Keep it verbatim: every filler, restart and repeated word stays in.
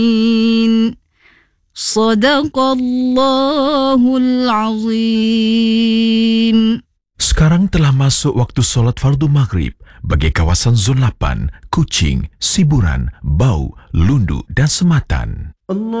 Sadaqallahul azim. Sekarang telah masuk waktu solat fardu maghrib bagi kawasan Zon lapan, Kuching, Siburan, Bau, Lundu dan Sematan. Allah